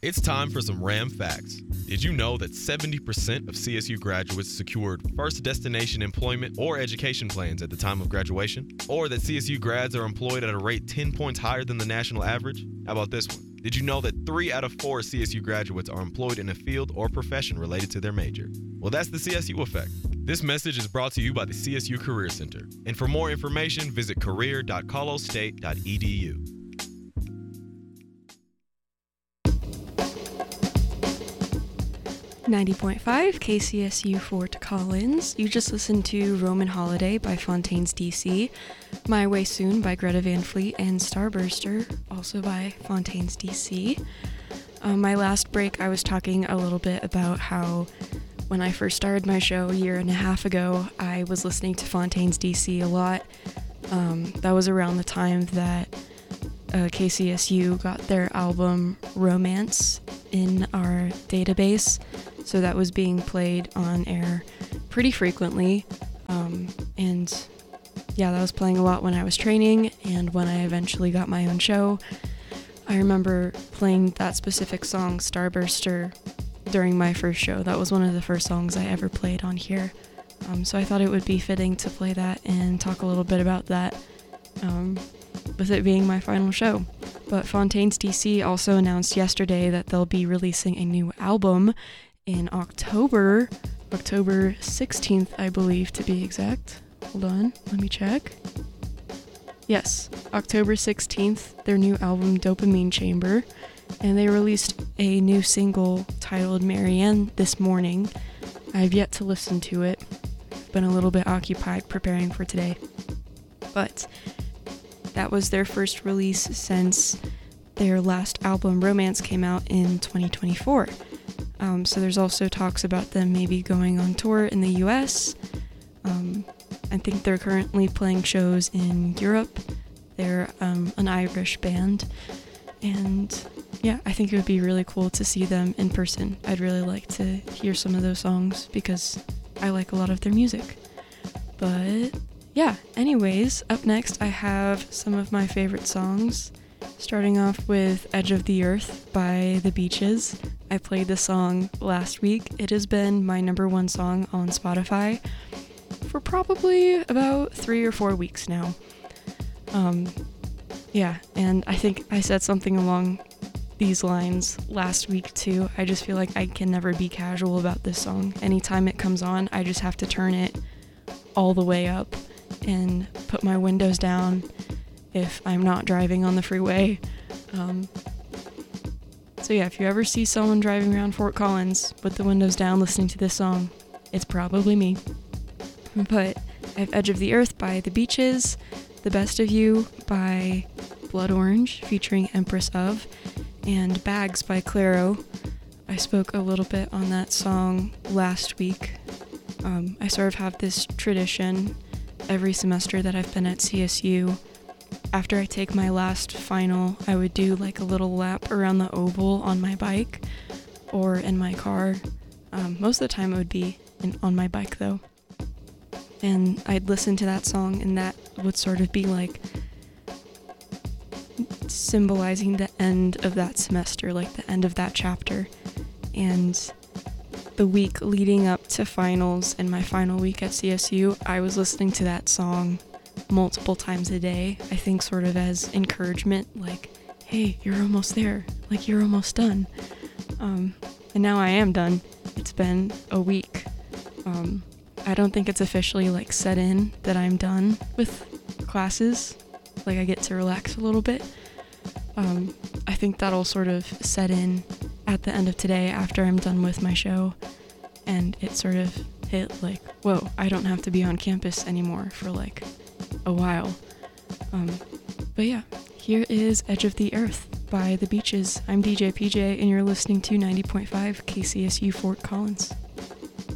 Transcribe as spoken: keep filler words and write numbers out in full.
It's time for some Ram facts. Did you know that seventy percent of C S U graduates secured first destination employment or education plans at the time of graduation? Or that C S U grads are employed at a rate ten points higher than the national average? How about this one? Did you know that three out of four C S U graduates are employed in a field or profession related to their major? Well, that's the C S U effect. This message is brought to you by the C S U Career Center. And for more information, visit career dot colorado state dot e d u. ninety point five K C S U Fort Collins. You just listened to Roman Holiday by Fontaines D C, My Way Soon by Greta Van Fleet, and Starburster, also by Fontaines D C. Um, my last break, I was talking a little bit about how when I first started my show a year and a half ago, I was listening to Fontaines D C a lot. Um, that was around the time that uh, K C S U got their album Romance in our database. So that was being played on air pretty frequently. Um, and yeah, that was playing a lot when I was training and when I eventually got my own show. I remember playing that specific song, Starburster, during my first show. That was one of the first songs I ever played on here. Um, so I thought it would be fitting to play that and talk a little bit about that, um, with it being my final show. But Fontaines D C also announced yesterday that they'll be releasing a new album in October, October sixteenth, I believe, to be exact. Hold on, let me check. Yes, October sixteenth, their new album, Dopamine Chamber, and they released a new single titled Marianne this morning. I've yet to listen to it. I've been a little bit occupied preparing for today. But that was their first release since their last album, Romance, came out in twenty twenty-four. Um, so there's also talks about them maybe going on tour in the U S. Um, I think they're currently playing shows in Europe. They're um, an Irish band. And yeah, I think it would be really cool to see them in person. I'd really like to hear some of those songs because I like a lot of their music. But yeah, anyways, up next I have some of my favorite songs. Starting off with Edge of the Earth by The Beaches. I played this song last week. It has been my number one song on Spotify for probably about three or four weeks now. Um, yeah, and I think I said something along these lines last week too. I just feel like I can never be casual about this song. Anytime it comes on, I just have to turn it all the way up and put my windows down if I'm not driving on the freeway. Um, so yeah, if you ever see someone driving around Fort Collins with the windows down listening to this song, it's probably me. But I have Edge of the Earth by The Beaches, The Best of You by Blood Orange featuring Empress of, and Bags by Clairo. I spoke a little bit on that song last week. Um, I sort of have this tradition every semester that I've been at C S U. After I take my last final, I would do like a little lap around the oval on my bike or in my car. Um, most of the time it would be in, on my bike though. And I'd listen to that song and that would sort of be like symbolizing the end of that semester, like the end of that chapter. And the week leading up to finals and my final week at C S U, I was listening to that song multiple times a day, I think sort of as encouragement, like, hey, you're almost there, like you're almost done. Um, and now I am done. It's been a week. Um, I don't think it's officially like set in that I'm done with classes, like I get to relax a little bit. Um, I think that'll sort of set in at the end of today after I'm done with my show, and it sort of hit like, whoa, I don't have to be on campus anymore for like a while. Um, but yeah, here is Edge of the Earth by The Beaches. I'm D J P J and you're listening to ninety point five K C S U Fort Collins.